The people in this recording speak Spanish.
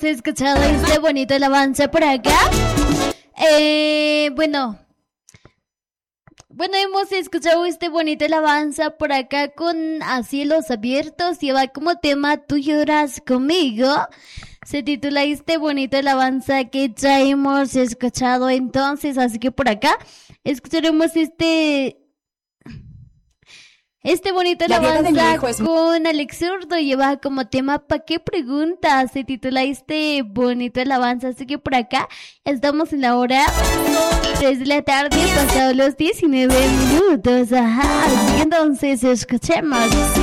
¿Se ha escuchado este bonito alabanza por acá? Bueno, hemos escuchado este bonito alabanza por acá con A Cielos Abiertos. Lleva como tema Tú lloras conmigo. Se titula este bonito alabanza que ya hemos escuchado entonces. Así que por acá escucharemos este bonito alabanza con Alex Zurdo. Lleva como tema ¿Pa qué preguntas? Se titula este bonito alabanza. Así que por acá estamos en la hora 3 de la tarde, pasados los 19 minutos. Ajá, así que entonces escuchemos.